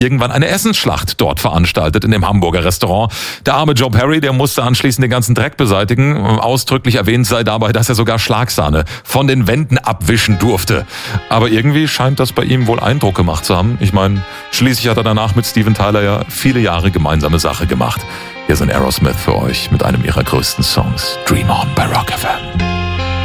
irgendwann eine Essensschlacht dort veranstaltet in dem Hamburger Restaurant. Der arme Joe Perry, der musste anschließend den ganzen Dreck beseitigen. Ausdrücklich erwähnt sei dabei, dass er sogar Schlagsahne von den Wänden abwischen durfte. Aber irgendwie scheint das bei ihm wohl Eindruck gemacht zu haben. Ich meine, schließlich hat er danach mit Steven Tyler ja viele Jahre gemeinsame Sache gemacht. Hier sind Aerosmith für euch mit einem ihrer größten Songs, Dream On bei Rock FM.